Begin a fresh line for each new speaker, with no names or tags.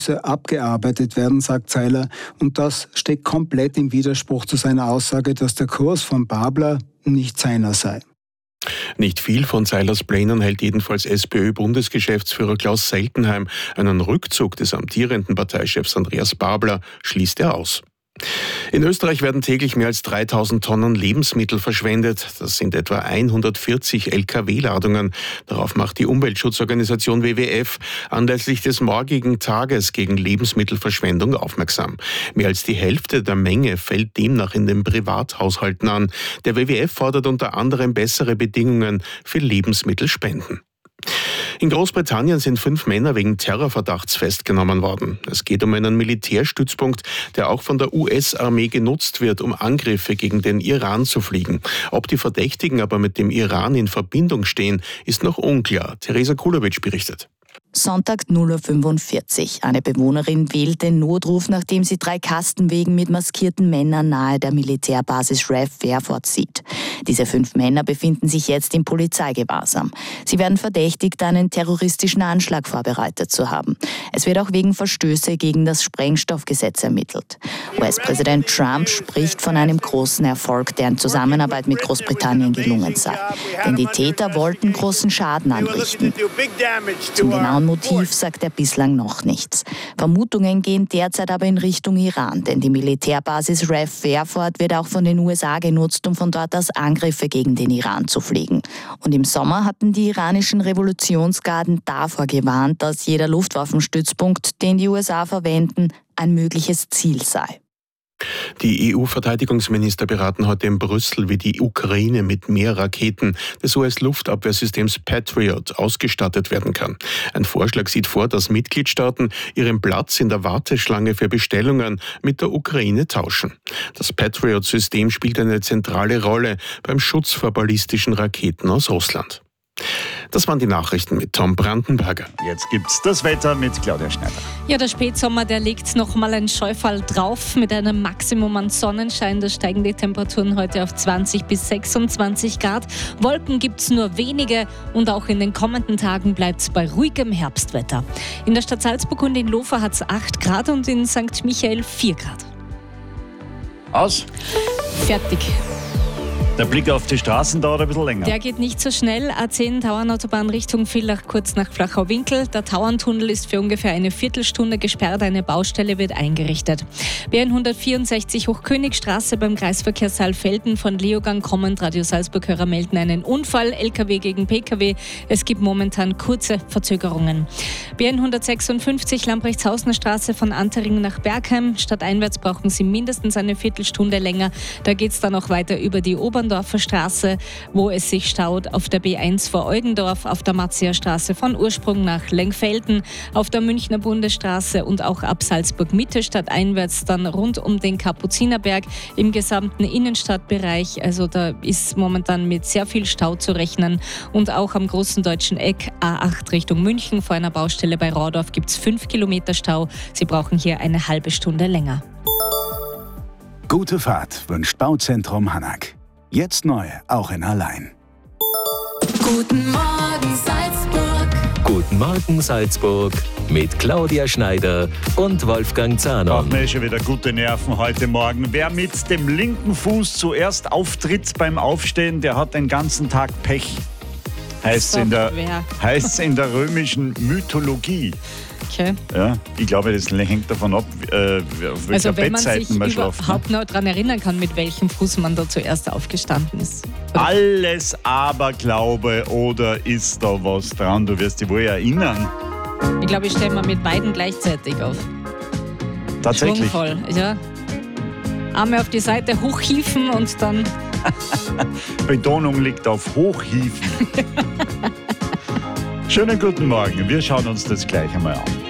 abgearbeitet werden, sagt Seiler. Und das steht komplett im Widerspruch zu seiner Aussage, dass der Kurs von Babler nicht seiner sei.
Nicht viel von Seilers Plänen hält jedenfalls SPÖ-Bundesgeschäftsführer Klaus Seltenheim. Einen Rückzug des amtierenden Parteichefs Andreas Babler schließt er aus. In Österreich werden täglich mehr als 3000 Tonnen Lebensmittel verschwendet. Das sind etwa 140 Lkw-Ladungen. Darauf macht die Umweltschutzorganisation WWF anlässlich des morgigen Tages gegen Lebensmittelverschwendung aufmerksam. Mehr als die Hälfte der Menge fällt demnach in den Privathaushalten an. Der WWF fordert unter anderem bessere Bedingungen für Lebensmittelspenden. In Großbritannien sind 5 Männer wegen Terrorverdachts festgenommen worden. Es geht um einen Militärstützpunkt, der auch von der US-Armee genutzt wird, um Angriffe gegen den Iran zu fliegen. Ob die Verdächtigen aber mit dem Iran in Verbindung stehen, ist noch unklar. Theresa Kulowitsch berichtet.
Sonntag 0:45 Uhr. Eine Bewohnerin wählt den Notruf, nachdem sie 3 Kastenwegen mit maskierten Männern nahe der Militärbasis RAF Fairford sieht. Diese 5 Männer befinden sich jetzt im Polizeigewahrsam. Sie werden verdächtigt, einen terroristischen Anschlag vorbereitet zu haben. Es wird auch wegen Verstöße gegen das Sprengstoffgesetz ermittelt. US-Präsident Trump spricht von einem großen Erfolg, der in Zusammenarbeit mit Großbritannien gelungen sei. Denn die Täter wollten großen Schaden anrichten. Zum genauen Motiv sagt er bislang noch nichts. Vermutungen gehen derzeit aber in Richtung Iran, denn die Militärbasis RAF Fairford wird auch von den USA genutzt, um von dort aus Angriffe gegen den Iran zu fliegen. Und im Sommer hatten die iranischen Revolutionsgarden davor gewarnt, dass jeder Luftwaffenstützpunkt, den die USA verwenden, ein mögliches Ziel sei.
Die EU-Verteidigungsminister beraten heute in Brüssel, wie die Ukraine mit mehr Raketen des US-Luftabwehrsystems Patriot ausgestattet werden kann. Ein Vorschlag sieht vor, dass Mitgliedstaaten ihren Platz in der Warteschlange für Bestellungen mit der Ukraine tauschen. Das Patriot-System spielt eine zentrale Rolle beim Schutz vor ballistischen Raketen aus Russland. Das waren die Nachrichten mit Tom Brandenberger.
Jetzt gibt's das Wetter mit Claudia Schneider.
Ja, der Spätsommer, der legt noch mal einen Scheufall drauf mit einem Maximum an Sonnenschein. Da steigen die Temperaturen heute auf 20 bis 26 Grad. Wolken gibt's nur wenige und auch in den kommenden Tagen bleibt's bei ruhigem Herbstwetter. In der Stadt Salzburg und in Lofa hat's 8 Grad und in St. Michael 4 Grad.
Aus?
Fertig.
Der Blick auf die Straßen dauert ein bisschen länger.
Der geht nicht so schnell. A10 Tauernautobahn Richtung Villach kurz nach Flachau-Winkel. Der Tauerntunnel ist für ungefähr eine Viertelstunde gesperrt. Eine Baustelle wird eingerichtet. B164 Hochkönigstraße beim Kreisverkehr Saalfelden von Leogang kommend. Radio Salzburg-Hörer melden einen Unfall. LKW gegen PKW. Es gibt momentan kurze Verzögerungen. B156 Lamprechtshausener Straße von Antering nach Bergheim. Stadteinwärts brauchen Sie mindestens eine Viertelstunde länger. Da geht es dann auch weiter über die Oberndorfer Straße, wo es sich staut auf der B1 vor Eugendorf, auf der Matzia-Straße von Ursprung nach Lengfelden, auf der Münchner Bundesstraße und auch ab Salzburg-Mitte stadteinwärts dann rund um den Kapuzinerberg im gesamten Innenstadtbereich. Also da ist momentan mit sehr viel Stau zu rechnen. Und auch am großen deutschen Eck A8 Richtung München vor einer Baustelle bei Raudorf gibt es 5 Kilometer Stau. Sie brauchen hier eine halbe Stunde länger.
Gute Fahrt wünscht Bauzentrum Hanak. Jetzt neu, auch in Allein.
Guten Morgen Salzburg.
Guten Morgen Salzburg mit Claudia Schneider und Wolfgang Zahner.
Braucht mir schon wieder gute Nerven heute Morgen. Wer mit dem linken Fuß zuerst auftritt beim Aufstehen, der hat den ganzen Tag Pech. Heißt es in der römischen Mythologie.
Okay.
Ja, ich glaube, das hängt davon ab, auf welcher Bettseite man schlaft.
Überhaupt noch daran erinnern kann, mit welchem Fuß man da zuerst aufgestanden ist. Oder?
Alles Aberglaube oder ist da was dran? Du wirst dich wohl erinnern.
Ich glaube, ich stelle mal mit beiden gleichzeitig auf.
Tatsächlich?
Schwungvoll, ja. Arme auf die Seite hochhieven und dann...
Betonung liegt auf Hochhieven. Schönen guten Morgen. Wir schauen uns das gleich einmal an.